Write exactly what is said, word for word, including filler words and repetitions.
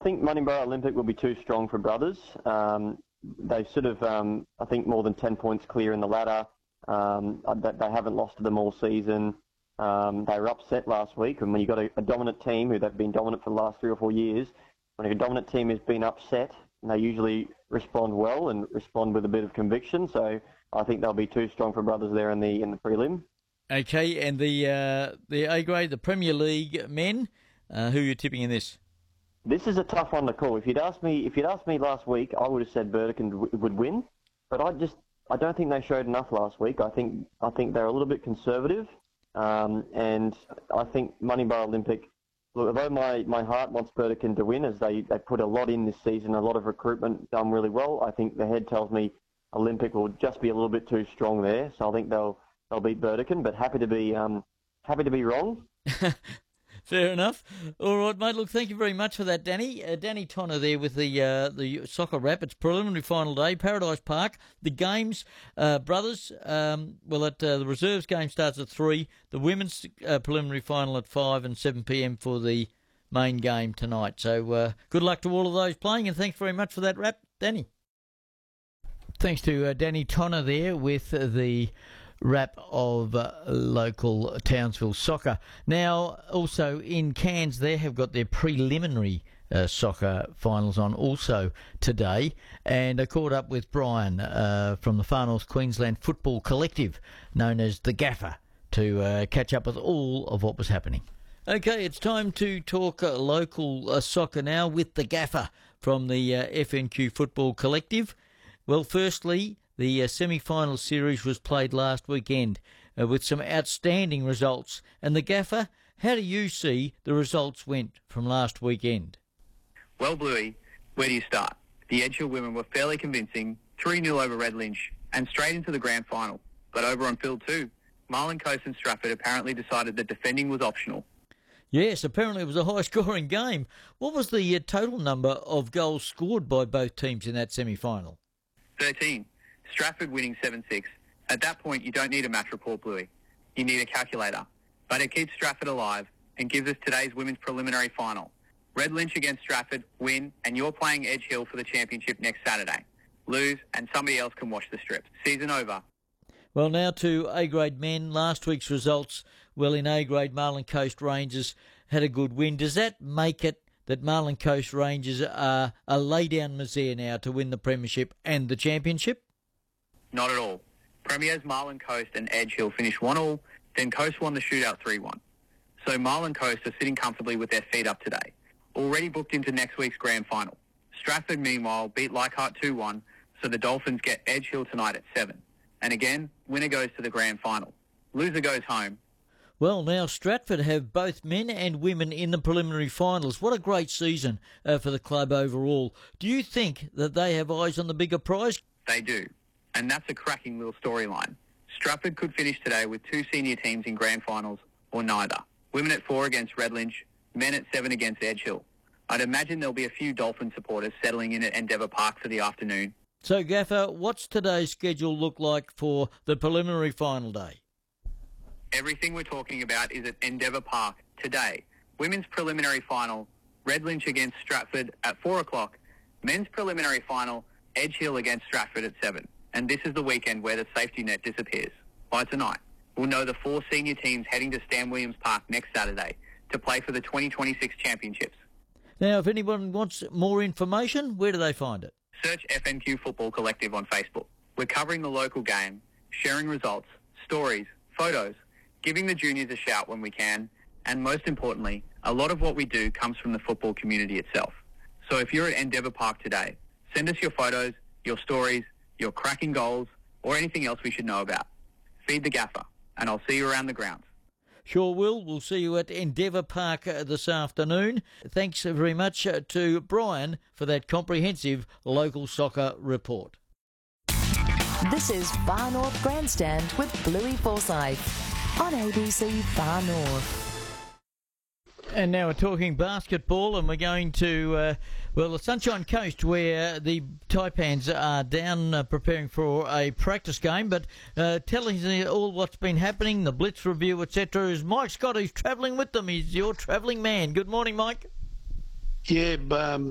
think Moneyborough Olympic will be too strong for Brothers. Um, they sort of, um, I think, more than ten points clear in the ladder. Um, they haven't lost to them all season. Um, they were upset last week, and when you've got a, a dominant team who they've been dominant for the last three or four years, when a dominant team has been upset, they usually respond well and respond with a bit of conviction. So I think they'll be too strong for Brothers there in the in the prelim. Okay, and the uh, the A grade, the Premier League men, uh, who are you tipping in this? This is a tough one to call. If you'd asked me, if you'd asked me last week, I would have said Burdekin w- would win, but I just I don't think they showed enough last week. I think I think they're a little bit conservative, um, and I think Moneyborough Olympic. Look, although my, my heart wants Burdekin to win, as they, they put a lot in this season, a lot of recruitment done really well. I think the head tells me Olympic will just be a little bit too strong there, so I think they'll they'll beat Burdekin. But happy to be um happy to be wrong. Fair enough. All right, mate. Look, thank you very much for that, Danny. Uh, Danny Tonner there with the uh, the Soccer Wrap. It's preliminary final day, Paradise Park. The games, uh, brothers, um, well, at, uh, the reserves game starts at three. The women's uh, preliminary final at five and seven p.m. for the main game tonight. So uh, good luck to all of those playing, and thanks very much for that wrap, Danny. Thanks to uh, Danny Tonner there with uh, the wrap of uh, local Townsville soccer. Now, also in Cairns, they have got their preliminary uh, soccer finals on also today, and I caught up with Brian uh, from the Far North Queensland Football Collective, known as the Gaffer, to uh, catch up with all of what was happening. Okay, it's time to talk uh, local uh, soccer now with the Gaffer from the uh, F N Q Football Collective. Well, firstly, the uh, semi-final series was played last weekend uh, with some outstanding results. And the Gaffer, how do you see the results went from last weekend? Well, Bluey, where do you start? The Edge Hill women were fairly convincing, three nil over Red Lynch, and straight into the grand final. But over on field two, Marlon Coast and Stratford apparently decided that defending was optional. Yes, apparently it was a high-scoring game. What was the uh, total number of goals scored by both teams in that semi-final? thirteen. Stratford winning seven six. At that point, you don't need a match report, Bluey. You need a calculator. But it keeps Stratford alive and gives us today's women's preliminary final. Red Lynch against Stratford, win, and you're playing Edge Hill for the championship next Saturday. Lose, and somebody else can watch the strip. Season over. Well, now to A-grade men. Last week's results, well, in A-grade, Marlon Coast Rangers had a good win. Does that make it that Marlon Coast Rangers are a lay-down misere now to win the premiership and the championship? Not at all. Premiers Marlon Coast and Edge Hill finished one all, then Coast won the shootout three one. So Marlon Coast are sitting comfortably with their feet up today, already booked into next week's grand final. Stratford, meanwhile, beat Leichhardt two one, so the Dolphins get Edge Hill tonight at seven. And again, winner goes to the grand final. Loser goes home. Well, now Stratford have both men and women in the preliminary finals. What a great season uh, for the club overall. Do you think that they have eyes on the bigger prize? They do. And that's a cracking little storyline. Stratford could finish today with two senior teams in grand finals, or neither. Women at four against Red Lynch, men at seven against Edge Hill. I'd imagine there'll be a few Dolphin supporters settling in at Endeavour Park for the afternoon. So, Gaffer, what's today's schedule look like for the preliminary final day? Everything we're talking about is at Endeavour Park today. Women's preliminary final, Red Lynch against Stratford at four o'clock. Men's preliminary final, Edge Hill against Stratford at seven. And this is the weekend where the safety net disappears. By tonight, we'll know the four senior teams heading to Stan Williams Park next Saturday to play for the twenty twenty-six championships. Now, if anyone wants more information, where do they find it? Search F N Q Football Collective on Facebook. We're covering the local game, sharing results, stories, photos, giving the juniors a shout when we can, and most importantly, a lot of what we do comes from the football community itself. So if you're at Endeavour Park today, send us your photos, your stories, your cracking goals, or anything else we should know about. Feed the Gaffer, and I'll see you around the grounds. Sure will. We'll see you at Endeavour Park uh, this afternoon. Thanks very much uh, to Brian for that comprehensive local soccer report. This is Far North Grandstand with Bluey Forsyth on A B C Far North. And now we're talking basketball, and we're going to, uh, well, the Sunshine Coast, where the Taipans are down uh, preparing for a practice game. But uh, telling us all what's been happening, the Blitz review, et cetera, is Mike Scott, who's travelling with them. He's your travelling man. Good morning, Mike. Yeah, um,